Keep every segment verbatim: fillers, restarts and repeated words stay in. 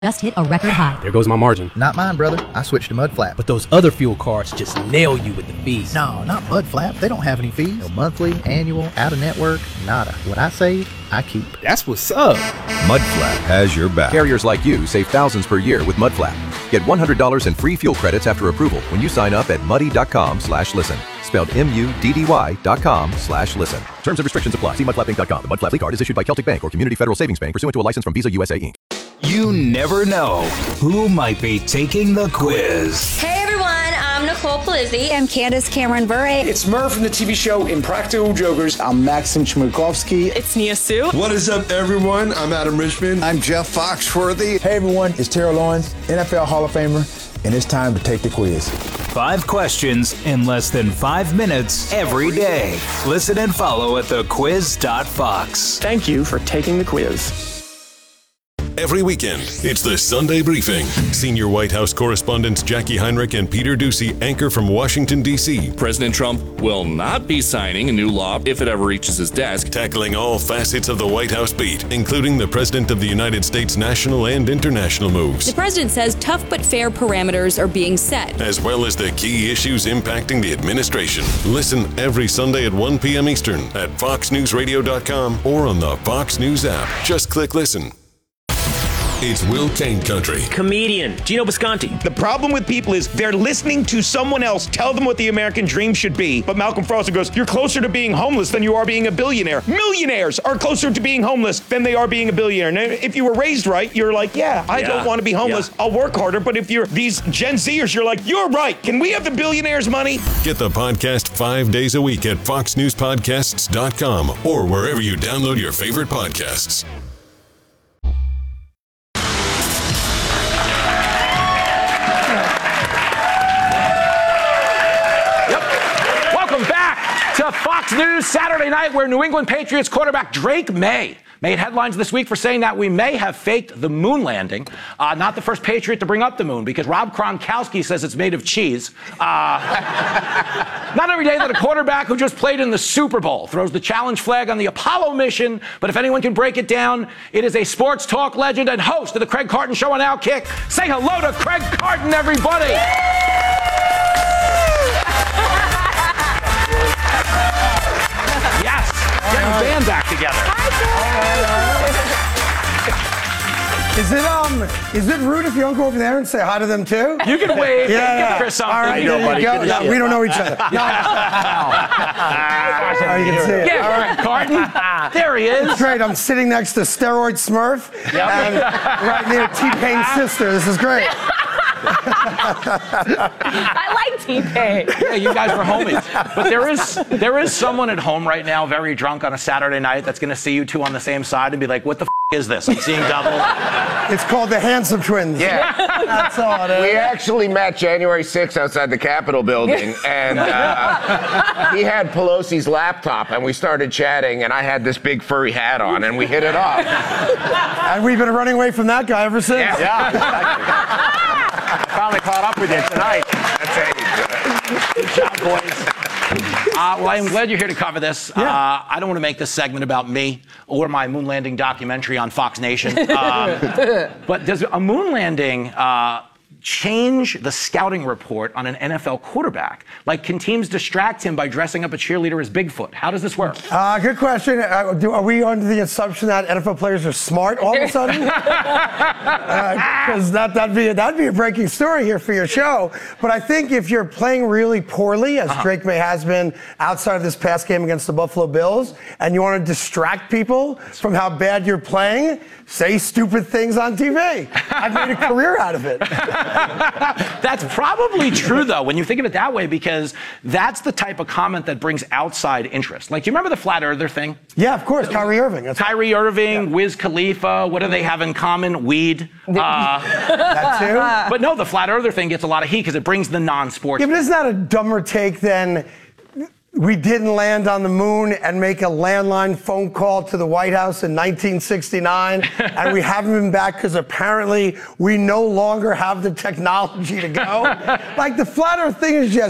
just hit a record high. There goes my margin. Not mine, brother. I switched to Mudflap. But those other fuel cards just nail you with the fees. No, not Mudflap. They don't have any fees. No monthly, annual, out-of-network, nada. What I save, I keep. That's what's up. Mudflap has your back. Carriers like you save thousands per year with Mudflap. Get one hundred dollars in free fuel credits after approval when you sign up at muddy.com slash listen. Spelled M-U-D-D-Y dot com slash listen. Terms and restrictions apply. See mudflap inc dot com. The Mudflap card is issued by Celtic Bank or Community Federal Savings Bank pursuant to a license from Visa U S A Incorporated. You never know who might be taking the quiz. Hey everyone, I'm Nicole Palizzi. I'm Candace Cameron Bure. It's Murph from the T V show Impractical Jokers. I'm Maxim Chmerkovskiy. It's Nia Sue. What is up, everyone? I'm Adam Richmond. I'm Jeff Foxworthy. Hey everyone, it's Terrell Owens, N F L Hall of Famer, and it's time to take the quiz. Five questions in less than five minutes every day. Listen and follow at the quiz dot fox. Thank you for taking the quiz. Every weekend, it's the Sunday Briefing. Senior White House correspondents Jackie Heinrich and Peter Doocy anchor from Washington, D C President Trump will not be signing a new law if it ever reaches his desk. Tackling all facets of the White House beat, including the President of the United States national and international moves. The president says tough but fair parameters are being set, as well as the key issues impacting the administration. Listen every Sunday at one p.m. Eastern at fox news radio dot com or on the Fox News app. Just click listen. It's Will Kane Country. Comedian Gino Bisconti. The problem with people is they're listening to someone else tell them what the American dream should be. But Malcolm Foster goes, you're closer to being homeless than you are being a billionaire. Millionaires are closer to being homeless than they are being a billionaire. Now, if you were raised right, you're like, yeah, I yeah. don't want to be homeless. Yeah. I'll work harder. But if you're these Gen Zers, you're like, you're right. Can we have the billionaires' money? Get the podcast five days a week at fox news podcasts dot com or wherever you download your favorite podcasts. To Fox News Saturday night, where New England Patriots quarterback Drake May made headlines this week for saying that we may have faked the moon landing. Uh, not the first Patriot to bring up the moon, because Rob Gronkowski says it's made of cheese. Uh, not every day that a quarterback who just played in the Super Bowl throws the challenge flag on the Apollo mission, but if anyone can break it down, it is a sports talk legend and host of the Craig Carton Show on Outkick. Say hello to Craig Carton, everybody! Yes, get the band back together. Is it um? Is it rude if you don't go over there and say hi to them too? You can wave. Yeah, and yeah. Give Chris something. All right, there you go. No, we don't know each other. No. Oh, you can see it. Yeah, all right, Carton. There he is. Great. I'm sitting next to Steroid Smurf, yep. and right near T-Pain's sister. This is great. I like T-Pain. Yeah, you guys were homies. But there is there is someone at home right now, very drunk on a Saturday night, that's going to see you two on the same side and be like, what the f*** is this? I'm seeing double. It's called the Handsome Twins. Yeah. That's all it is. We actually met January sixth outside the Capitol building, and uh, he had Pelosi's laptop, and we started chatting, and I had this big furry hat on, and we hit it off. And we've been running away from that guy ever since. Yeah. yeah. Finally caught up with you tonight. That's it. Good job, boys. Uh, well, I'm glad you're here to cover this. Yeah. Uh, I don't want to make this segment about me or my moon landing documentary on Fox Nation. Um, but does a moon landing uh, change the scouting report on an N F L quarterback? Like, can teams distract him by dressing up a cheerleader as Bigfoot? How does this work? Uh, good question. Uh, do, are we under the assumption that N F L players are smart all of a sudden? Because uh, that, that'd, be, that'd be a breaking story here for your show. But I think if you're playing really poorly, as uh-huh. Drake May has been outside of this past game against the Buffalo Bills, and you want to distract people from how bad you're playing, say stupid things on T V. I've made a career out of it. That's probably true, though, when you think of it that way, because that's the type of comment that brings outside interest. Like, do you remember the flat earther thing? Yeah, of course. Kyrie Irving. That's Kyrie Irving, yeah. Wiz Khalifa. What do they have in common? Weed. Uh, that too? But no, the flat earther thing gets a lot of heat because it brings the non-sports. Yeah, but isn't that a dumber take than we didn't land on the moon and make a landline phone call to the White House in nineteen sixty-nine, and we haven't been back because apparently we no longer have the technology to go? Like, the flat earth thing is just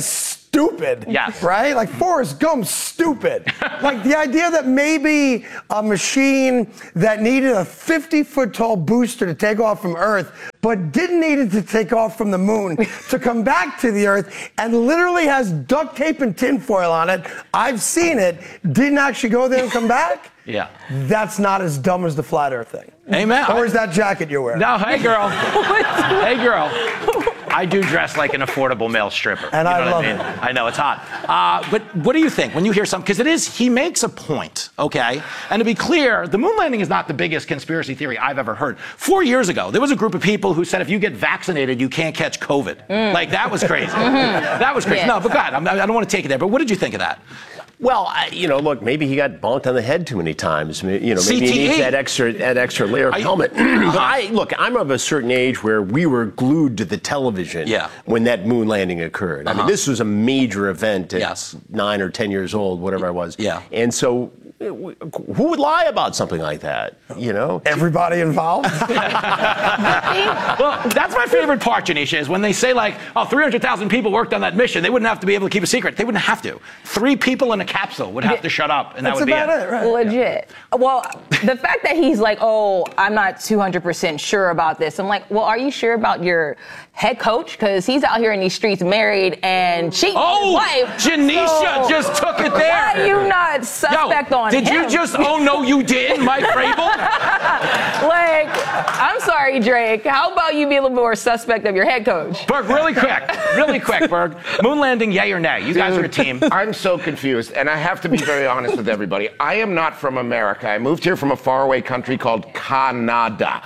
stupid. Yes. Right? Like Forrest Gump's stupid. Like the idea that maybe a machine that needed a fifty-foot tall booster to take off from Earth, but didn't need it to take off from the moon to come back to the Earth, and literally has duct tape and tinfoil on it. I've seen it. Didn't actually go there and come back. Yeah. That's not as dumb as the flat Earth thing. Amen. Or is that jacket you're wearing? No, hey girl. Hey girl. I do dress like an affordable male stripper. And you know I what love I mean? it. I know, it's hot. Uh, but what do you think when you hear something? Because it is, he makes a point, okay? And to be clear, the moon landing is not the biggest conspiracy theory I've ever heard. Four years ago, there was a group of people who said if you get vaccinated, you can't catch COVID. Mm. Like, that was crazy. Mm-hmm. That was crazy. Yeah. No, but God, I'm, I don't want to take it there, but what did you think of that? Well, I, you know, look, maybe he got bonked on the head too many times. You know, maybe C T E. he needs that extra, that extra layer of I, helmet. uh-huh. But I, look, I'm of a certain age where we were glued to the television yeah. when that moon landing occurred. Uh-huh. I mean, this was a major event at yes. nine or ten years old, whatever I was. Yeah. And so, who would lie about something like that? You know, everybody involved. Well, that's my favorite part, Janisha, is when they say like, oh, three hundred thousand people worked on that mission. They wouldn't have to be able to keep a secret. They wouldn't have to. Three people in a capsule would have to shut up, and That's that would be it. about it, right? Legit. Well, the fact that he's like, oh, I'm not two hundred percent sure about this. I'm like, well, are you sure about your head coach? Because he's out here in these streets married and cheating oh, on his wife. Janisha so just took it there. Why are you not suspect Yo, on did him? you just, oh no you didn't, Mike Vrabel? Like, I'm sorry, Drake. How about you be a little more suspect of your head coach? Berg, really quick, really quick, Berg. Moon landing, yay or nay? You guys are a team. I'm so confused, and I have to be very honest with everybody. I am not from America. I moved here from a faraway country called Canada.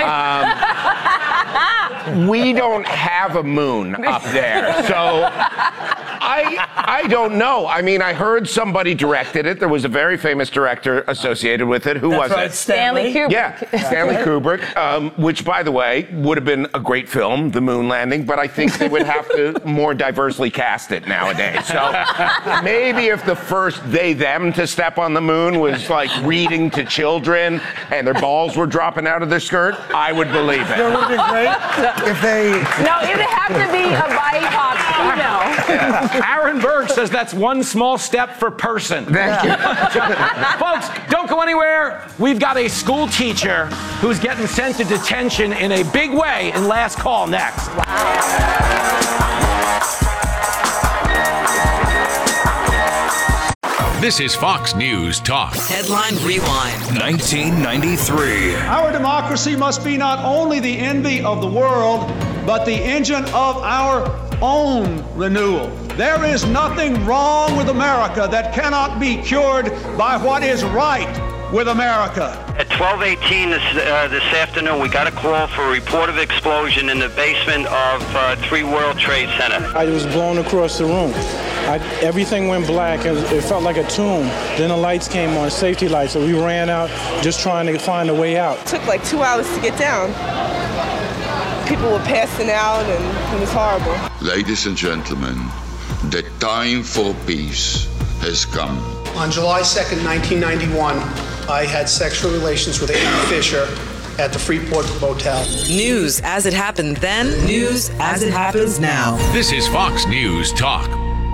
Um, we don't have a moon up there, so I I don't know. I mean, I heard somebody directed it. There was a very famous director associated with it. Who That's was right, it? Stanley Kubrick. Yeah, Stanley Kubrick, um, which, by the way, would have been a great film, The Moon Landing, but I think they would have to more diversely cast it nowadays. So maybe if the first they, them to step on the moon was like reading to children and their balls were dropping out of their skirt, I would believe it. That would be great if they... No, it would have to be a BIPOC female. Aaron Berg says that's one small step for person. Thank you. Folks, don't go anywhere. We've got a school teacher who's getting sent to detention in a big way in Last Call next. This is Fox News Talk. Headline Rewind. nineteen ninety-three. Our democracy must be not only the envy of the world, but the engine of our own renewal. There is nothing wrong with America that cannot be cured by what is right with America. At twelve eighteen this, uh, this afternoon, we got a call for a report of explosion in the basement of uh, Three World Trade Center. I was blown across the room. I, everything went black. It, it felt like a tomb. Then the lights came on, safety lights, so we ran out just trying to find a way out. It took like two hours to get down. People were passing out, and it was horrible. Ladies and gentlemen, the time for peace has come. On July second, nineteen ninety-one, I had sexual relations with Amy Fisher at the Freeport Motel. News as it happened then, news as it happens now. This is Fox News Talk.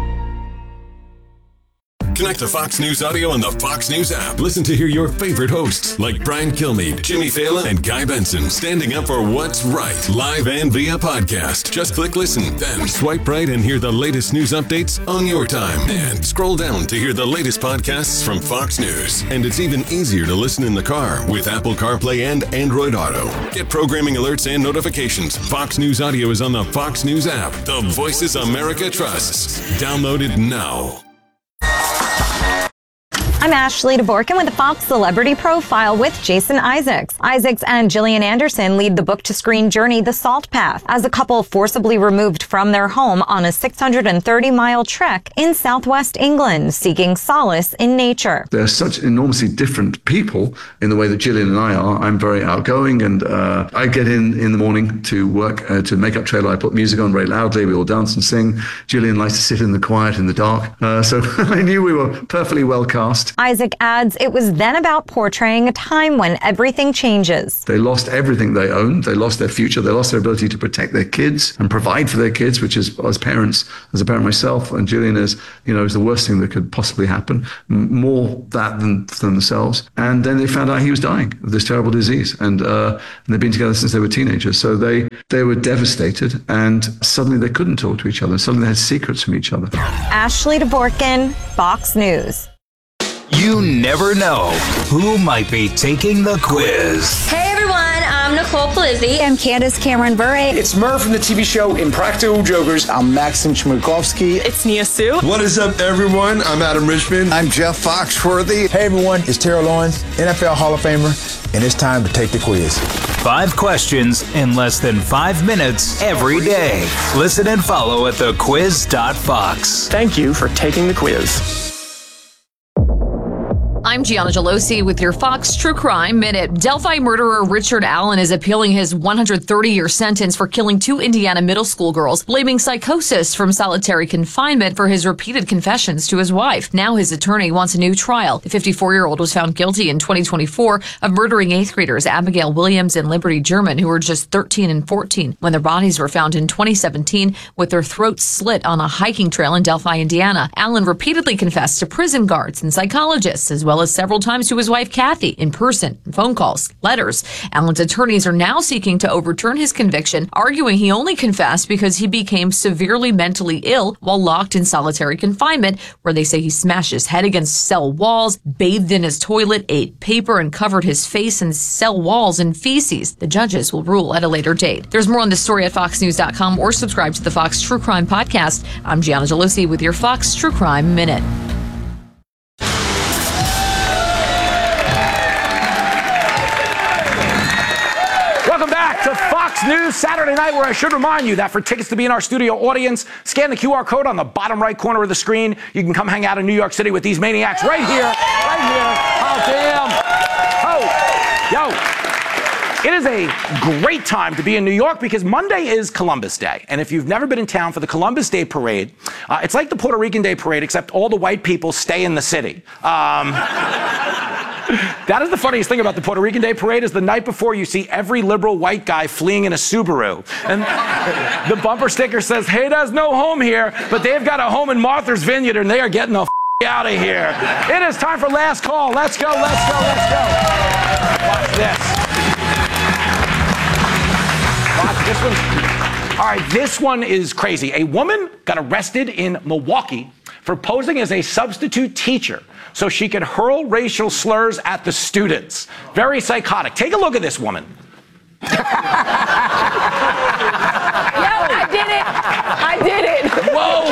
Connect to Fox News Audio on the Fox News app. Listen to hear your favorite hosts like Brian Kilmeade, Jimmy Fallon, and Guy Benson standing up for what's right, live and via podcast. Just click listen, then swipe right and hear the latest news updates on your time. And scroll down to hear the latest podcasts from Fox News. And it's even easier to listen in the car with Apple CarPlay and Android Auto. Get programming alerts and notifications. Fox News Audio is on the Fox News app. The voices America trusts. Download it now. I'm Ashley DeBorkin with the Fox Celebrity Profile with Jason Isaacs. Isaacs and Gillian Anderson lead the book-to-screen journey The Salt Path as a couple forcibly removed from their home on a six hundred thirty mile trek in southwest England, seeking solace in nature. They're such enormously different people in the way that Gillian and I are. I'm very outgoing, and uh, I get in in the morning to work, uh, to makeup trailer. I put music on very loudly. We all dance and sing. Gillian likes to sit in the quiet, in the dark. Uh, so I knew we were perfectly well cast. past. Isaac adds it was then about portraying a time when everything changes. They lost everything they owned. They lost their future. They lost their ability to protect their kids and provide for their kids, which is, as parents, as a parent myself, and Julian is, you know, is the worst thing that could possibly happen. M- more that than, than themselves. And then they found out he was dying of this terrible disease. And, uh, and they've been together since they were teenagers. So they, they were devastated. And suddenly they couldn't talk to each other. Suddenly they had secrets from each other. Ashley Dvorkin, Fox News. You never know who might be taking the quiz. Hey everyone, I'm Nicole Palizzi. I'm Candace Cameron Bure. It's Murph from the T V show Impractical Jokers. I'm Maxim Chmerkovskiy. It's Nia Sue. What is up, everyone? I'm Adam Richman. I'm Jeff Foxworthy. Hey everyone, it's Terrell Owens, N F L Hall of Famer, and it's time to take the quiz. Five questions in less than five minutes every day. Listen and follow at the quiz dot fox. Thank you for taking the quiz. I'm Gianna Gelosi with your Fox True Crime Minute. Delphi murderer Richard Allen is appealing his one hundred thirty year sentence for killing two Indiana middle school girls, blaming psychosis from solitary confinement for his repeated confessions to his wife. Now his attorney wants a new trial. The fifty-four-year-old was found guilty in twenty twenty-four of murdering eighth graders Abigail Williams and Liberty German, who were just thirteen and fourteen, when their bodies were found in twenty seventeen with their throats slit on a hiking trail in Delphi, Indiana. Allen repeatedly confessed to prison guards and psychologists, as well as several times to his wife Kathy, in person, phone calls, letters. Allen's attorneys are now seeking to overturn his conviction, arguing he only confessed because he became severely mentally ill while locked in solitary confinement, where they say he smashed his head against cell walls, bathed in his toilet, ate paper, and covered his face and cell walls in feces. The judges will rule at a later date. There's more on this story at fox news dot com or subscribe to the Fox True Crime Podcast. I'm Gianna Gelosi with your Fox True Crime Minute. Welcome back to Fox News Saturday Night, where I should remind you that for tickets to be in our studio audience, scan the Q R code on the bottom right corner of the screen. You can come hang out in New York City with these maniacs right here, right here. Oh, damn. Oh, yo. It is a great time to be in New York because Monday is Columbus Day. And if you've never been in town for the Columbus Day Parade, uh, it's like the Puerto Rican Day Parade, except all the white people stay in the city. Um... That is the funniest thing about the Puerto Rican Day Parade is the night before you see every liberal white guy fleeing in a Subaru. And the bumper sticker says, hey, there's no home here, but they've got a home in Martha's Vineyard and they are getting the f*** out of here. It is time for last call. Let's go, let's go, let's go. Watch this. Watch this one. All right, this one is crazy. A woman got arrested in Milwaukee for posing as a substitute teacher so she could hurl racial slurs at the students. Very psychotic. Take a look at this woman. Yo, I did it. I did it. Whoa.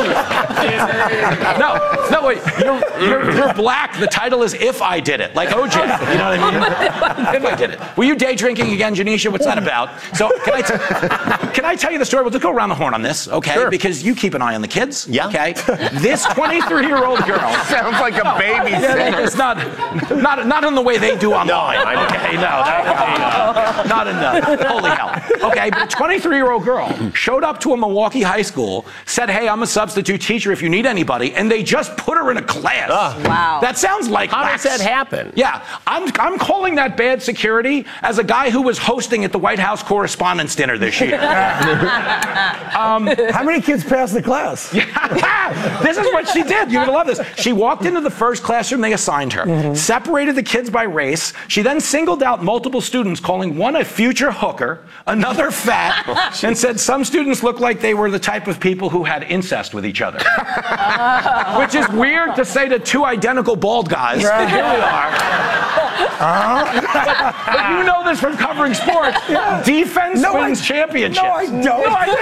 no, no, wait. You're, you're, you're black. The title is If I Did It, like O J. You know what I mean? If I Did It. Were you day drinking again, Janisha? What's that about? So can I, t- can I tell you the story? We'll just go around the horn on this, okay? Sure. Because you keep an eye on the kids, yeah. okay? This twenty-three-year-old girl. Sounds like a no, babysitter. Yeah, it's not, not, not in the way they do online. No, I know. Okay, no, that would be, uh, not in the, holy hell. Okay, but a twenty-three-year-old girl showed up to a Milwaukee high school, said, hey, I'm a substitute teacher if you need anybody, and they just put her in a class. Uh, wow. That sounds like How lax. does that happen? Yeah, I'm, I'm calling that bad security as a guy who was hosting at the White House Correspondents' Dinner this year. um, How many kids passed the class? Yeah, this is what she did. You're going to love this. She walked into the first classroom they assigned her, mm-hmm. separated the kids by race. She then singled out multiple students, calling one a future hooker, another fat, oh, and said some students looked like they were the type of people who had incest with each other. Which is weird to say to two identical bald guys. Right. Here we are. Uh-huh. but, but you know this from covering sports. Yeah. Defense no, wins I, championships. No, I don't. No,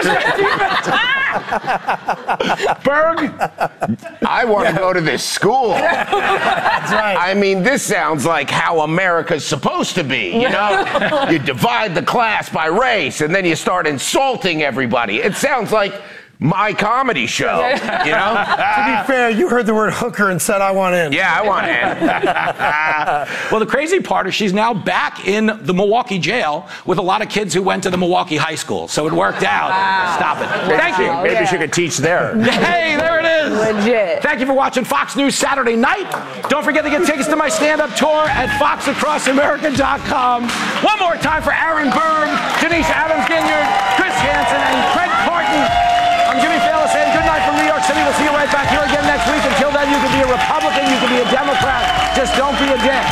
I just said defense. Berg? I want to go to this school. That's right. I mean, this sounds like how America's supposed to be, you know? You divide the class by race, and then you start insulting everybody. It sounds like my comedy show, you know? To be fair, you heard the word hooker and said, I want in. Yeah, I want in. Well, the crazy part is she's now back in the Milwaukee jail with a lot of kids who went to the Milwaukee high school. So it worked out. Wow. Stop it. Wow. Thank you. Maybe yeah. she could teach there. Hey, there it is. Legit. Thank you for watching Fox News Saturday Night. Don't forget to get tickets to my stand-up tour at fox across america dot com. One more time for Aaron Berg, Janice Adams-Ginyard, Chris Hansen, and Craig Carton. I'm Jimmy Fallon saying good night from New York City. We'll see you right back here again next week. Until then, you can be a Republican, you can be a Democrat. Just don't be a dick.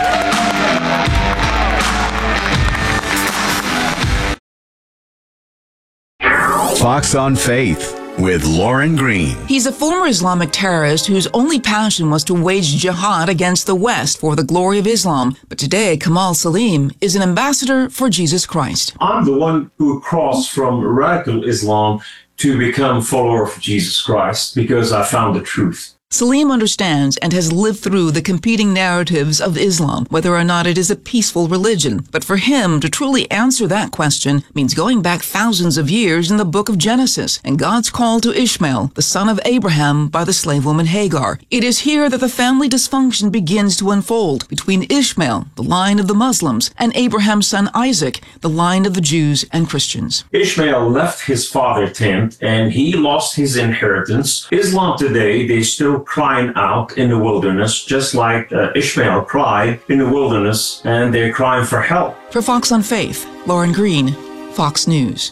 Fox on Faith with Lauren Green. He's a former Islamic terrorist whose only passion was to wage jihad against the West for the glory of Islam. But today, Kamal Salim is an ambassador for Jesus Christ. I'm the one who crossed from radical Islam to become a follower of Jesus Christ because I found the truth. Salim understands and has lived through the competing narratives of Islam, whether or not it is a peaceful religion. But for him, to truly answer that question means going back thousands of years in the book of Genesis and God's call to Ishmael, the son of Abraham, by the slave woman Hagar. It is here that the family dysfunction begins to unfold between Ishmael, the line of the Muslims, and Abraham's son Isaac, the line of the Jews and Christians. Ishmael left his father's tent and he lost his inheritance. Islam today, they still crying out in the wilderness, just like uh, Ishmael cried in the wilderness, and they're crying for help. For Fox on Faith, Lauren Green, Fox News.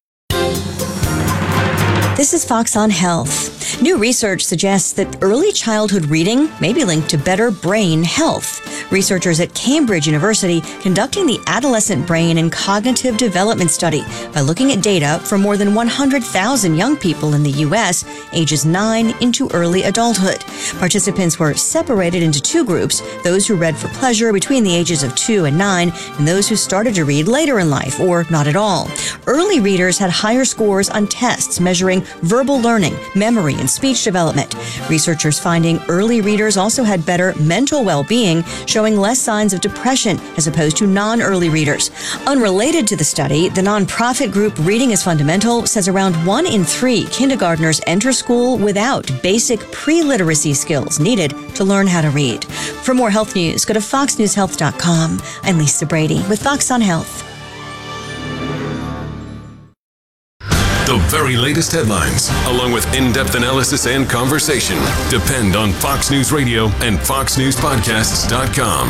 This is Fox on Health. New research suggests that early childhood reading may be linked to better brain health. Researchers at Cambridge University conducting the Adolescent Brain and Cognitive Development Study by looking at data from more than one hundred thousand young people in the U S ages nine into early adulthood. Participants were separated into two groups, those who read for pleasure between the ages of two and nine, and those who started to read later in life or not at all. Early readers had higher scores on tests measuring verbal learning, memory, and speech development. Researchers finding early readers also had better mental well-being, showing less signs of depression as opposed to non-early readers. Unrelated to the study, the nonprofit group Reading is Fundamental says around one in three kindergartners enter school without basic pre-literacy skills needed to learn how to read. For more health news, go to fox news health dot com. I'm Lisa Brady with Fox on Health. The very latest headlines, along with in-depth analysis and conversation, depend on Fox News Radio and fox news podcasts dot com.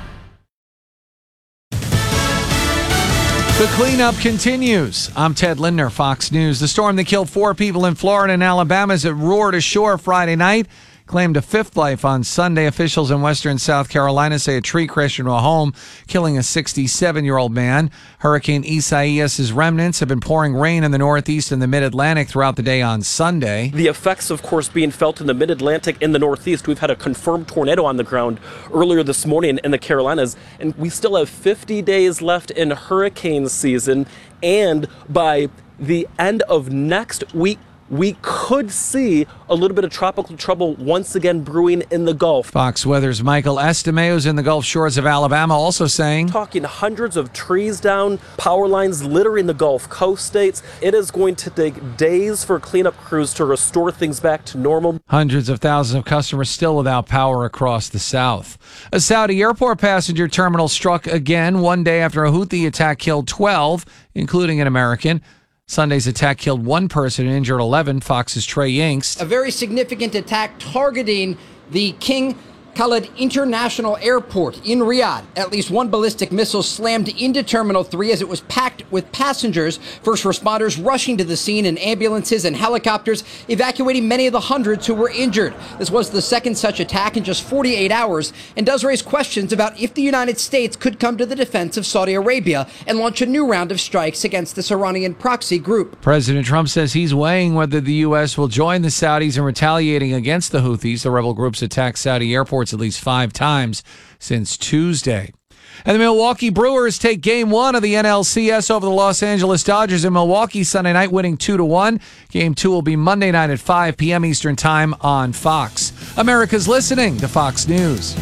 The cleanup continues. I'm Ted Lindner, Fox News. The storm that killed four people in Florida and Alabama as it roared ashore Friday night claimed a fifth life on Sunday. Officials in western South Carolina say a tree crashed into a home, killing a sixty-seven-year-old man. Hurricane Isaias's remnants have been pouring rain in the Northeast and the Mid-Atlantic throughout the day on Sunday. The effects, of course, being felt in the Mid-Atlantic and the Northeast. We've had a confirmed tornado on the ground earlier this morning in the Carolinas, and we still have fifty days left in hurricane season. And by the end of next week, we could see a little bit of tropical trouble once again brewing in the Gulf. Fox Weather's Michael Estimeo is in the Gulf shores of Alabama, also saying, talking hundreds of trees down, power lines littering the Gulf Coast states. It is going to take days for cleanup crews to restore things back to normal. Hundreds of thousands of customers still without power across the South. A Saudi airport passenger terminal struck again one day after a Houthi attack killed twelve, including an American. Sunday's attack killed one person and injured eleven. Fox's Trey Yingst. A very significant attack targeting the King Khalid International Airport in Riyadh. At least one ballistic missile slammed into Terminal three as it was packed with passengers. First responders rushing to the scene and ambulances and helicopters evacuating many of the hundreds who were injured. This was the second such attack in just forty-eight hours and does raise questions about if the United States could come to the defense of Saudi Arabia and launch a new round of strikes against this Iranian proxy group. President Trump says he's weighing whether the U S will join the Saudis in retaliating against the Houthis. The rebel groups attacked Saudi airports at least five times since Tuesday. And the Milwaukee Brewers take game one of the N L C S over the Los Angeles Dodgers in Milwaukee Sunday night, winning two to one. Game two will be Monday night at five p.m. Eastern Time on Fox. America's listening to Fox News.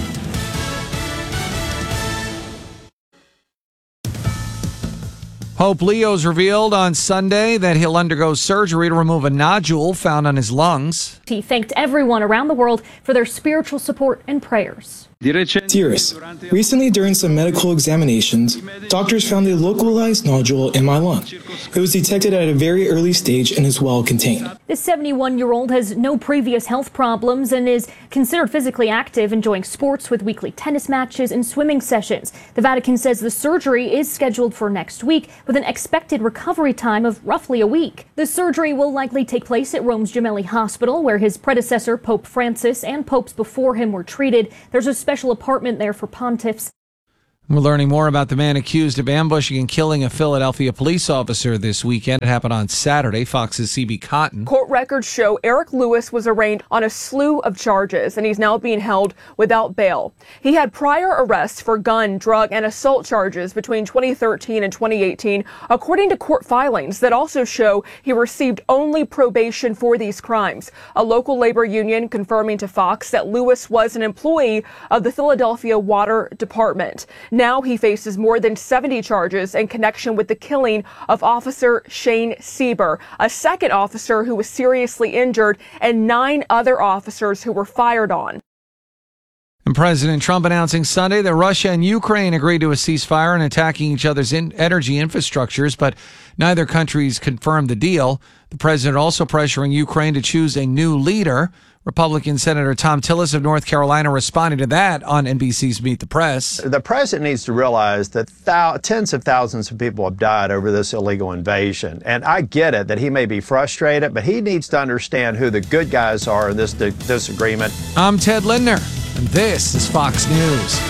Pope Leo's revealed on Sunday that he'll undergo surgery to remove a nodule found on his lungs. He thanked everyone around the world for their spiritual support and prayers. Dearest, recently during some medical examinations, doctors found a localized nodule in my lung. It was detected at a very early stage and is well contained. This seventy-one-year-old has no previous health problems and is considered physically active, enjoying sports with weekly tennis matches and swimming sessions. The Vatican says the surgery is scheduled for next week with an expected recovery time of roughly a week. The surgery will likely take place at Rome's Gemelli Hospital, where his predecessor, Pope Francis, and popes before him were treated. There's a special apartment there for pontiffs. We're learning more about the man accused of ambushing and killing a Philadelphia police officer this weekend. It happened on Saturday. Fox's C B Cotton. Court records show Eric Lewis was arraigned on a slew of charges, and he's now being held without bail. He had prior arrests for gun, drug, and assault charges between twenty thirteen and twenty eighteen, according to court filings that also show he received only probation for these crimes. A local labor union confirming to Fox that Lewis was an employee of the Philadelphia Water Department. Now he faces more than seventy charges in connection with the killing of Officer Shane Sieber, a second officer who was seriously injured, and nine other officers who were fired on. And President Trump announcing Sunday that Russia and Ukraine agreed to a ceasefire and attacking each other's in energy infrastructures, but neither countries confirmed the deal. The president also pressuring Ukraine to choose a new leader. Republican Senator Tom Tillis of North Carolina responding to that on N B C's Meet the Press. The president needs to realize that thou- tens of thousands of people have died over this illegal invasion. And I get it that he may be frustrated, but he needs to understand who the good guys are in this di- disagreement. I'm Ted Lindner, and this is Fox News.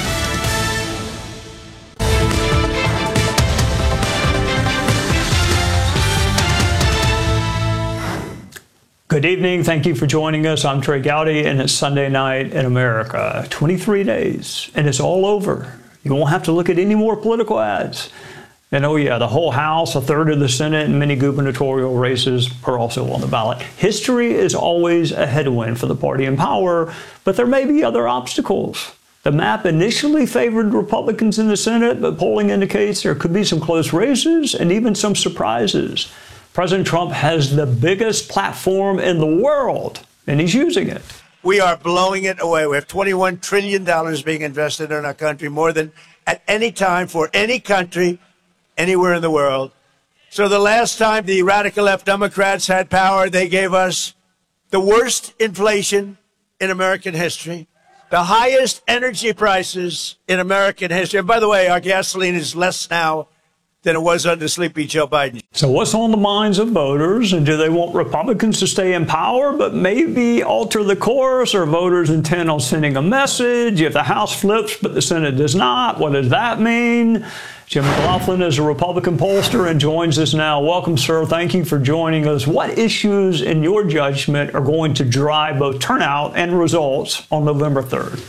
Good evening. Thank you for joining us. I'm Trey Gowdy, and it's Sunday night in America. twenty-three days, and it's all over. You won't have to look at any more political ads. And oh yeah, the whole House, a third of the Senate, and many gubernatorial races are also on the ballot. History is always a headwind for the party in power, but there may be other obstacles. The map initially favored Republicans in the Senate, but polling indicates there could be some close races and even some surprises. President Trump has the biggest platform in the world, and he's using it. We are blowing it away. We have twenty-one trillion dollars being invested in our country, more than at any time for any country anywhere in the world. So the last time the radical left Democrats had power, they gave us the worst inflation in American history, the highest energy prices in American history. And by the way, our gasoline is less now than it was under sleepy Joe Biden. So what's on the minds of voters? And do they want Republicans to stay in power, but maybe alter the course? Or voters intent on sending a message? If the House flips, but the Senate does not, what does that mean? Jim McLaughlin is a Republican pollster and joins us now. Welcome, sir. Thank you for joining us. What issues, in your judgment, are going to drive both turnout and results on November third?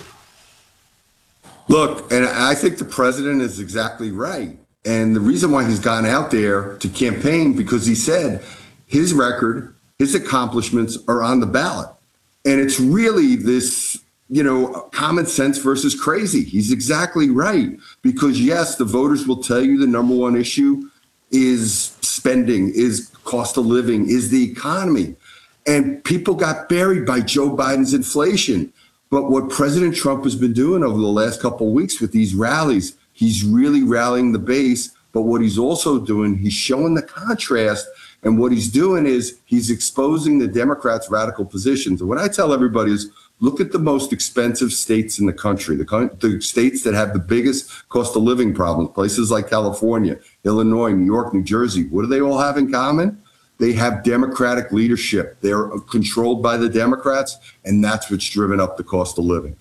Look, and I think the president is exactly right. And the reason why he's gone out there to campaign, because he said his record, his accomplishments are on the ballot. And it's really this, you know, common sense versus crazy. He's exactly right. Because, yes, the voters will tell you the number one issue is spending, is cost of living, is the economy. And people got buried by Joe Biden's inflation. But what President Trump has been doing over the last couple of weeks with these rallies, he's really rallying the base, but what he's also doing, he's showing the contrast, and what he's doing is he's exposing the Democrats' radical positions. And what I tell everybody is, look at the most expensive states in the country, the, the states that have the biggest cost of living problems, places like California, Illinois, New York, New Jersey. What do they all have in common? They have Democratic leadership. They're controlled by the Democrats, and that's what's driven up the cost of living.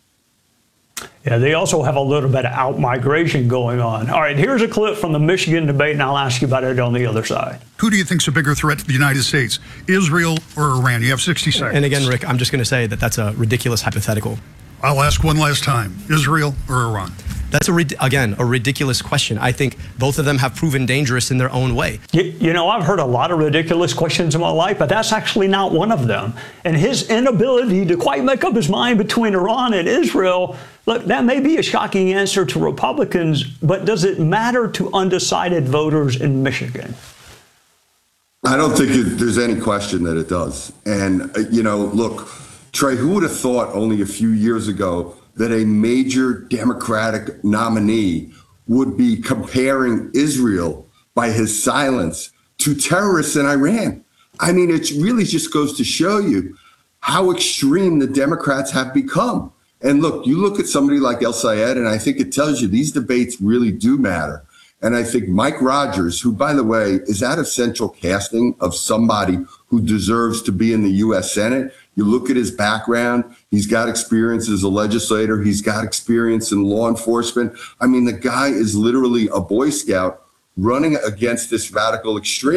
Yeah, they also have a little bit of out-migration going on. All right, here's a clip from the Michigan debate, and I'll ask you about it on the other side. Who do you think's a bigger threat to the United States, Israel or Iran? You have sixty seconds. And again, Rick, I'm just going to say that that's a ridiculous hypothetical. I'll ask one last time. Israel or Iran? That's, a again, a ridiculous question. I think both of them have proven dangerous in their own way. You, you know, I've heard a lot of ridiculous questions in my life, but that's actually not one of them. And his inability to quite make up his mind between Iran and Israel Look, that may be a shocking answer to Republicans, but does it matter to undecided voters in Michigan? I don't think it, there's any question that it does. And, uh, you know, look, Trey, who would have thought only a few years ago that a major Democratic nominee would be comparing Israel by his silence to terrorists in Iran? I mean, it really just goes to show you how extreme the Democrats have become. And look, you look at somebody like El Sayed, and I think it tells you these debates really do matter. And I think Mike Rogers, who, by the way, is out of central casting of somebody who deserves to be in the U S Senate. You look at his background. He's got experience as a legislator. He's got experience in law enforcement. I mean, the guy is literally a Boy Scout running against this radical extreme.